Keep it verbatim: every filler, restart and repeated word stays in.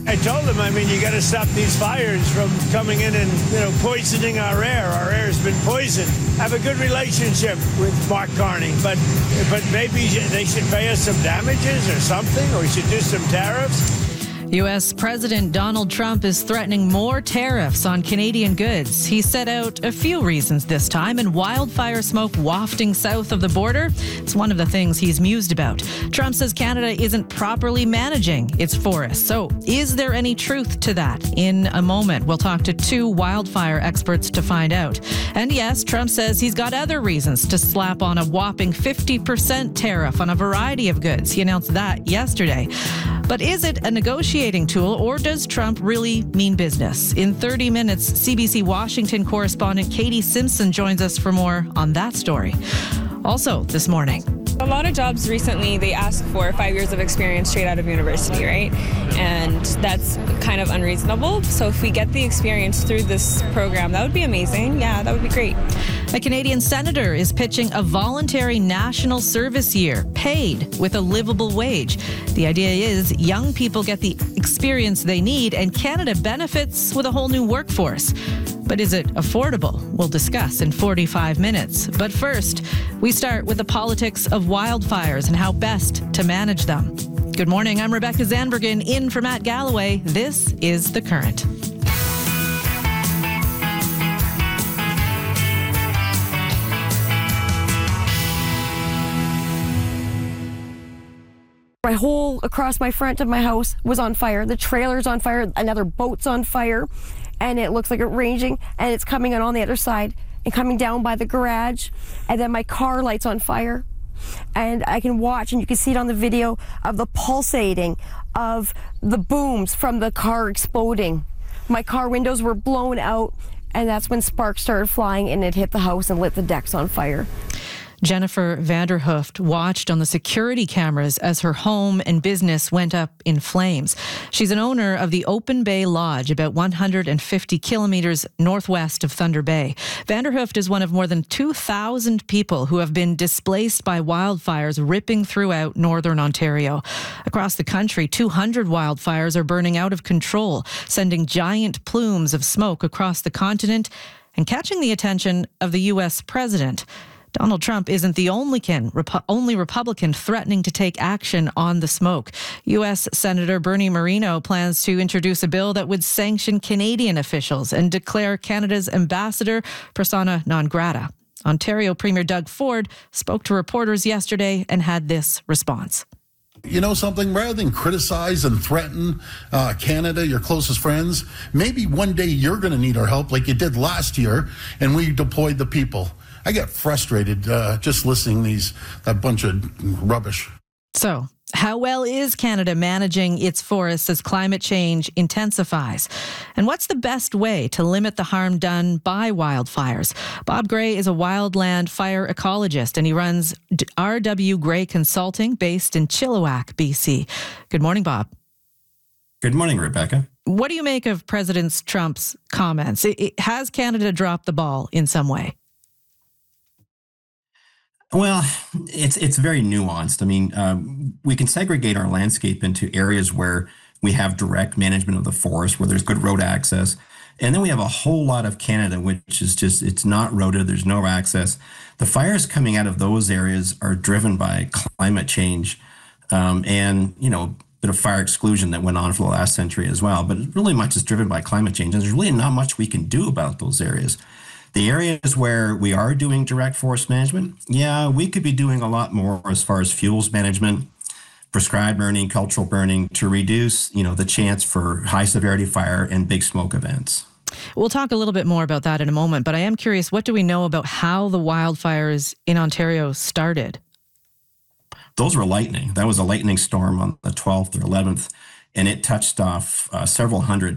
I told him, I mean, you got to stop these fires from coming in and, you know, poisoning our air. Our air has been poisoned. I have a good relationship with Mark Carney, but but maybe they should pay us some damages or something, or we should do some tariffs. U S. President Donald Trump is threatening more tariffs on Canadian goods. He set out a few reasons this time, and wildfire smoke wafting south of the border is one of the things he's mused about. Trump says Canada isn't properly managing its forests. So is there any truth to that? In a moment, we'll talk to two wildfire experts to find out. And yes, Trump says he's got other reasons to slap on a whopping fifty percent tariff on a variety of goods. He announced that yesterday. But is it a negotiating tool, or does Trump really mean business? In thirty minutes, C B C Washington correspondent Katie Simpson joins us for more on that story. Also this morning, a lot of jobs recently, they ask for five years of experience straight out of university, right? And that's kind of unreasonable. So if we get the experience through this program, that would be amazing. Yeah, that would be great. A Canadian senator is pitching a voluntary national service year, paid with a livable wage. The idea is young people get the experience they need, and Canada benefits with a whole new workforce. But is it affordable? We'll discuss in forty-five minutes. But first, we start with the politics of wildfires and how best to manage them. Good morning, I'm Rebecca Zandbergen, in for Matt Galloway. This is The Current. My whole across my front of my house was on fire. The trailer's on fire. Another boat's on fire. And it looks like it's raging. And it's coming in on the other side and coming down by the garage. And then my car light's on fire. And I can watch, and you can see it on the video, of the pulsating of the booms from the car exploding. My car windows were blown out. And that's when sparks started flying, and it hit the house and lit the decks on fire. Jennifer Vanderhooft watched on the security cameras as her home and business went up in flames. She's an owner of the Open Bay Lodge, about one hundred fifty kilometers northwest of Thunder Bay. Vanderhooft is one of more than two thousand people who have been displaced by wildfires ripping throughout northern Ontario. Across the country, two hundred wildfires are burning out of control, sending giant plumes of smoke across the continent and catching the attention of the U S president. Donald Trump isn't the only, can, Repu- only Republican threatening to take action on the smoke. U S. Senator Bernie Moreno plans to introduce a bill that would sanction Canadian officials and declare Canada's ambassador persona non grata. Ontario Premier Doug Ford spoke to reporters yesterday and had this response. You know something? Rather than criticize and threaten uh, Canada, your closest friends, maybe one day you're going to need our help like you did last year, and we deployed the people. I get frustrated uh, just listening to these that bunch of rubbish. So, how well is Canada managing its forests as climate change intensifies? And what's the best way to limit the harm done by wildfires? Bob Gray is a wildland fire ecologist, and he runs R W Gray Consulting based in Chilliwack, B C. Good morning, Bob. Good morning, Rebecca. What do you make of President Trump's comments? It, it, has Canada dropped the ball in some way? Well, it's it's very nuanced. I mean, um, we can segregate our landscape into areas where we have direct management of the forest, where there's good road access. And then we have a whole lot of Canada, which is just, it's not roaded, there's no access. The fires coming out of those areas are driven by climate change um, and, you know, a bit of fire exclusion that went on for the last century as well. But really much is driven by climate change. And there's really not much we can do about those areas. The areas where we are doing direct forest management, yeah, we could be doing a lot more as far as fuels management, prescribed burning, cultural burning, to reduce, you know, the chance for high severity fire and big smoke events. We'll talk a little bit more about that in a moment, but I am curious, what do we know about how the wildfires in Ontario started? Those were lightning. That was a lightning storm on the twelfth or eleventh, and it touched off uh, several hundred